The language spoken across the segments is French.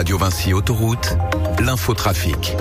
Radio Vinci Autoroute, l'infotrafic.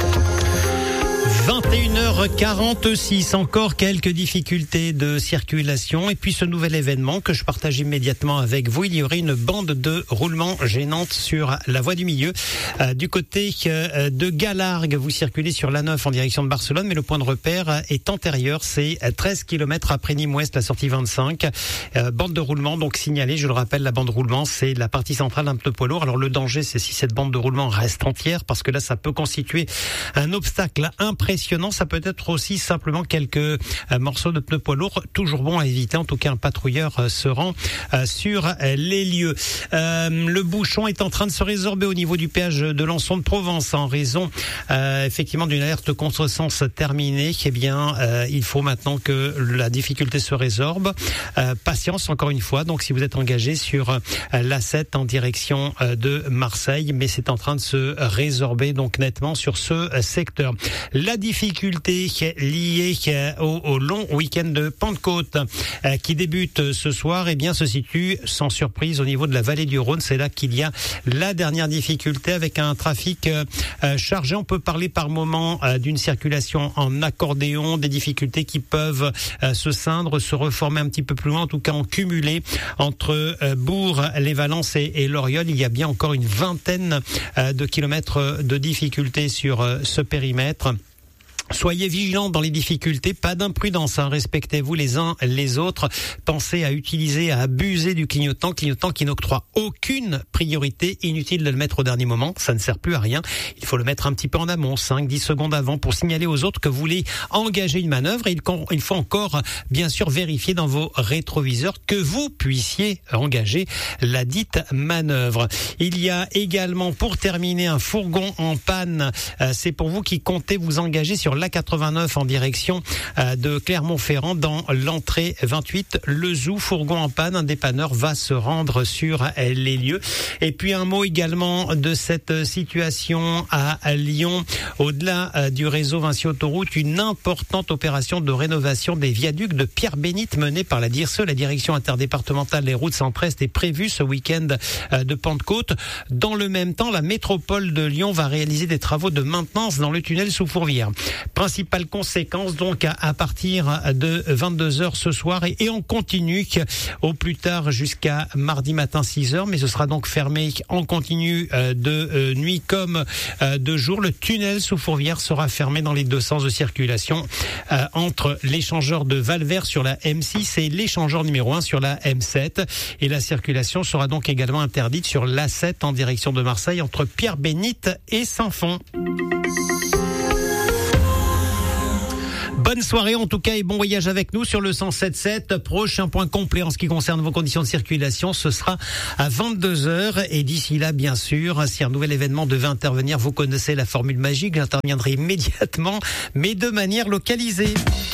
21h46, encore quelques difficultés de circulation et puis ce nouvel événement que je partage immédiatement avec vous. Il y aurait une bande de roulement gênante sur la voie du milieu. Du côté de Galargues, vous circulez sur l'A9 en direction de Barcelone, mais le point de repère est antérieur, c'est 13 km après Nîmes-Ouest, la sortie 25. Bande de roulement donc signalée, je le rappelle, la bande de roulement c'est la partie centrale d'un pneu poids lourd. Alors le danger c'est si cette bande de roulement reste entière, parce que là ça peut constituer un obstacle impressionnant. Ça peut être aussi simplement quelques morceaux de pneus poids lourds, toujours bon à éviter. En tout cas, un patrouilleur se rend sur les lieux. Le bouchon est en train de se résorber au niveau du péage de Lançon de Provence en raison effectivement d'une alerte contresens terminée. Eh bien, il faut maintenant que la difficulté se résorbe. Patience encore une fois. Donc, si vous êtes engagé sur l'A7 en direction de Marseille, mais c'est en train de se résorber donc nettement sur ce secteur. La difficulté liée au long week-end de Pentecôte qui débute ce soir, eh bien, se situe sans surprise au niveau de la vallée du Rhône. C'est là qu'il y a la dernière difficulté avec un trafic chargé. On peut parler par moment d'une circulation en accordéon, des difficultés qui peuvent se scindre, se reformer un petit peu plus loin, en tout cas en cumulé entre Bourg, les Valences et Loriol. Il y a bien encore une vingtaine de kilomètres de difficultés sur ce périmètre. Soyez vigilants dans les difficultés, pas d'imprudence, respectez-vous les uns les autres. Pensez à utiliser, à abuser du clignotant qui n'octroie aucune priorité. Inutile de le mettre au dernier moment, ça ne sert plus à rien. Il faut le mettre un petit peu en amont, 5-10 secondes avant, pour signaler aux autres que vous voulez engager une manœuvre. Et il faut encore, bien sûr, vérifier dans vos rétroviseurs que vous puissiez engager la dite manœuvre. Il y a également, pour terminer, un fourgon en panne. C'est pour vous qui comptez vous engager sur l'A89 en direction de Clermont-Ferrand dans l'entrée 28. Le Zoo, fourgon en panne, un dépanneur va se rendre sur les lieux. Et puis un mot également de cette situation à Lyon. Au-delà du réseau Vinci Autoroute, une importante opération de rénovation des viaducs de Pierre-Bénite menée par la DIRSE, la direction interdépartementale des routes Centre-Est, est prévue ce week-end de Pentecôte. Dans le même temps, la métropole de Lyon va réaliser des travaux de maintenance dans le tunnel sous Fourvière. Principale conséquence donc à partir de 22h ce soir et on continue au plus tard jusqu'à mardi matin 6h, mais ce sera donc fermé en continu de nuit comme de jour. Le tunnel sous Fourvière sera fermé dans les deux sens de circulation entre l'échangeur de Valvert sur la M6 et l'échangeur numéro 1 sur la M7, et la circulation sera donc également interdite sur l'A7 en direction de Marseille entre Pierre-Bénite et Saint-Fond. Bonne soirée en tout cas et bon voyage avec nous sur le 107.7. Prochain point complet en ce qui concerne vos conditions de circulation, ce sera à 22h. Et d'ici là, bien sûr, si un nouvel événement devait intervenir, vous connaissez la formule magique, j'interviendrai immédiatement, mais de manière localisée.